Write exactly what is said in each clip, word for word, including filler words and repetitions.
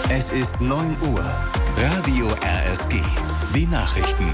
Es ist neun Uhr. Radio R S G. Die Nachrichten.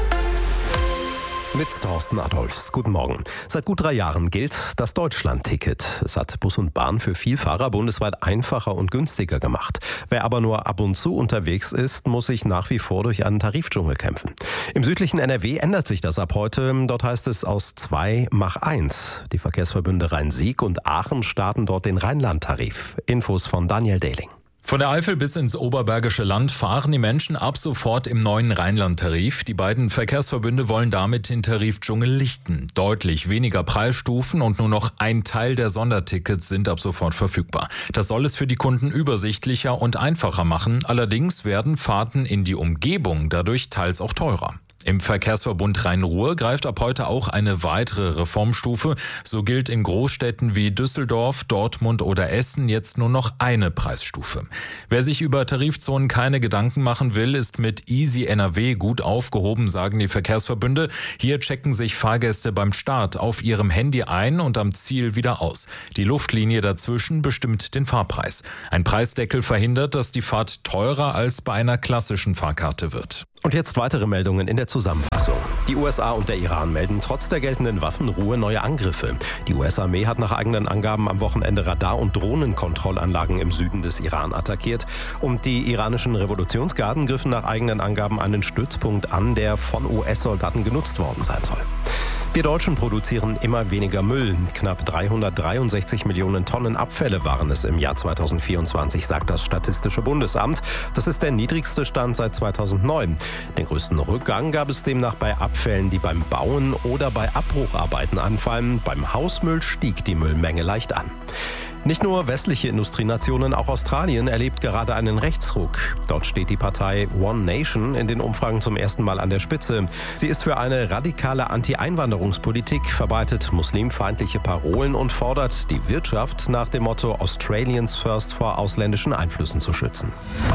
Mit Thorsten Adolfs. Guten Morgen. Seit gut drei Jahren gilt das Deutschland-Ticket. Es hat Bus und Bahn für Vielfahrer bundesweit einfacher und günstiger gemacht. Wer aber nur ab und zu unterwegs ist, muss sich nach wie vor durch einen Tarifdschungel kämpfen. Im südlichen N R W ändert sich das ab heute. Dort heißt es aus zwei mach eins. Die Verkehrsverbünde Rhein-Sieg und Aachen starten dort den Rheinland-Tarif. Infos von Daniel Dehling. Von der Eifel bis ins Oberbergische Land fahren die Menschen ab sofort im neuen Rheinland-Tarif. Die beiden Verkehrsverbünde wollen damit den Tarifdschungel lichten. Deutlich weniger Preisstufen und nur noch ein Teil der Sondertickets sind ab sofort verfügbar. Das soll es für die Kunden übersichtlicher und einfacher machen. Allerdings werden Fahrten in die Umgebung dadurch teils auch teurer. Im Verkehrsverbund Rhein-Ruhr greift ab heute auch eine weitere Reformstufe. So gilt in Großstädten wie Düsseldorf, Dortmund oder Essen jetzt nur noch eine Preisstufe. Wer sich über Tarifzonen keine Gedanken machen will, ist mit Easy N R W gut aufgehoben, sagen die Verkehrsverbünde. Hier checken sich Fahrgäste beim Start auf ihrem Handy ein und am Ziel wieder aus. Die Luftlinie dazwischen bestimmt den Fahrpreis. Ein Preisdeckel verhindert, dass die Fahrt teurer als bei einer klassischen Fahrkarte wird. Und jetzt weitere Meldungen in der Zusammenfassung. Die U S A und der Iran melden trotz der geltenden Waffenruhe neue Angriffe. Die U S-Armee hat nach eigenen Angaben am Wochenende Radar- und Drohnenkontrollanlagen im Süden des Iran attackiert. Und die iranischen Revolutionsgarden griffen nach eigenen Angaben einen Stützpunkt an, der von U S-Soldaten genutzt worden sein soll. Wir Deutschen produzieren immer weniger Müll. Knapp dreihundertdreiundsechzig Millionen Tonnen Abfälle waren es im Jahr zweitausendvierundzwanzig, sagt das Statistische Bundesamt. Das ist der niedrigste Stand seit zweitausendneun. Den größten Rückgang gab es demnach bei Abfällen, die beim Bauen oder bei Abbrucharbeiten anfallen. Beim Hausmüll stieg die Müllmenge leicht an. Nicht nur westliche Industrienationen, auch Australien erlebt gerade einen Rechtsruck. Dort steht die Partei One Nation in den Umfragen zum ersten Mal an der Spitze. Sie ist für eine radikale Anti-Einwanderungspolitik, verbreitet muslimfeindliche Parolen und fordert die Wirtschaft nach dem Motto Australians First vor ausländischen Einflüssen zu schützen.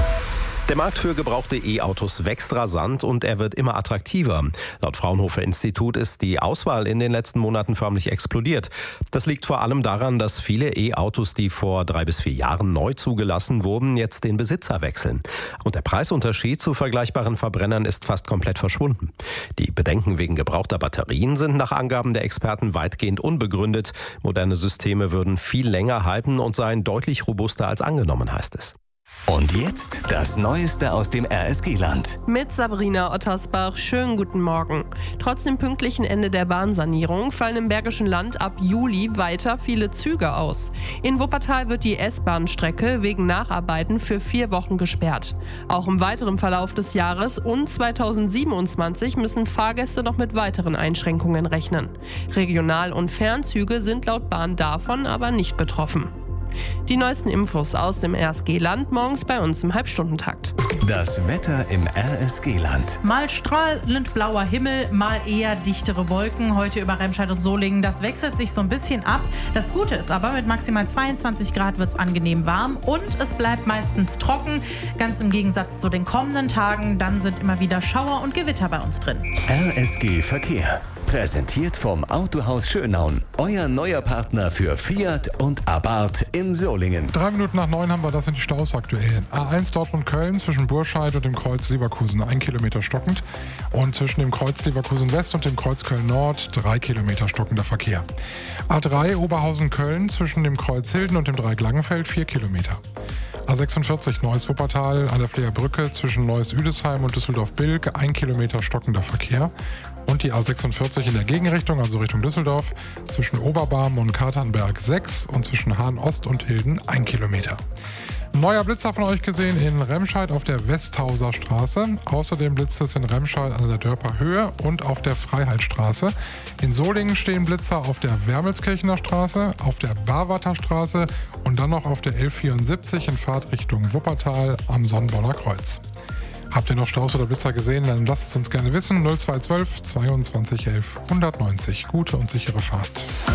Der Markt für gebrauchte E-Autos wächst rasant und er wird immer attraktiver. Laut Fraunhofer Institut ist die Auswahl in den letzten Monaten förmlich explodiert. Das liegt vor allem daran, dass viele E-Autos, die vor drei bis vier Jahren neu zugelassen wurden, jetzt den Besitzer wechseln. Und der Preisunterschied zu vergleichbaren Verbrennern ist fast komplett verschwunden. Die Bedenken wegen gebrauchter Batterien sind nach Angaben der Experten weitgehend unbegründet. Moderne Systeme würden viel länger halten und seien deutlich robuster als angenommen, heißt es. Und jetzt das Neueste aus dem R S G-Land. Mit Sabrina Ottersbach, schönen guten Morgen. Trotz dem pünktlichen Ende der Bahnsanierung fallen im Bergischen Land ab Juli weiter viele Züge aus. In Wuppertal wird die S-Bahn-Strecke wegen Nacharbeiten für vier Wochen gesperrt. Auch im weiteren Verlauf des Jahres und zweitausendsiebenundzwanzig müssen Fahrgäste noch mit weiteren Einschränkungen rechnen. Regional- und Fernzüge sind laut Bahn davon aber nicht betroffen. Die neuesten Infos aus dem R S G-Land morgens bei uns im Halbstundentakt. Das Wetter im R S G-Land. Mal strahlend blauer Himmel, mal eher dichtere Wolken. Heute über Remscheid und Solingen. Das wechselt sich so ein bisschen ab. Das Gute ist aber, mit maximal zweiundzwanzig Grad wird es angenehm warm und es bleibt meistens trocken. Ganz im Gegensatz zu den kommenden Tagen. Dann sind immer wieder Schauer und Gewitter bei uns drin. R S G Verkehr. Präsentiert vom Autohaus Schönaun. Euer neuer Partner für Fiat und Abarth in Solingen. Drei Minuten nach neun haben wir das in die Staus aktuell. A eins Dortmund-Köln zwischen Burscheid und dem Kreuz Leverkusen ein Kilometer stockend. Und zwischen dem Kreuz Leverkusen West und dem Kreuz Köln Nord drei Kilometer stockender Verkehr. A drei Oberhausen-Köln zwischen dem Kreuz Hilden und dem Dreieck Langenfeld vier Kilometer. A sechsundvierzig Neuss-Wuppertal an der Fleer-Brücke zwischen Neuss-Üdesheim und Düsseldorf-Bilk ein Kilometer stockender Verkehr. Und die A sechsundvierzig in der Gegenrichtung, also Richtung Düsseldorf, zwischen Oberbarm und Katernberg sechs und zwischen Hahn-Ost und Hilden ein Kilometer. Neuer Blitzer von euch gesehen in Remscheid auf der Westhauser Straße. Außerdem blitzt es in Remscheid an der Dörper Höhe und auf der Freiheitsstraße. In Solingen stehen Blitzer auf der Wermelskirchener Straße, auf der Barwater Straße und dann noch auf der L vierundsiebzig in Fahrtrichtung Wuppertal am Sonnenborner Kreuz. Habt ihr noch Staus oder Blitzer gesehen? Dann lasst es uns gerne wissen. null zwei zwölf zweiundzwanzig elf hundertneunzig. Gute und sichere Fahrt.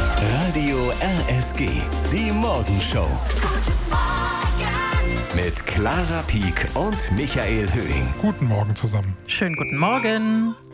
Radio R S G. Die Morgenshow. Mit Clara Pieck und Michael Höhing. Guten Morgen zusammen. Schönen guten Morgen.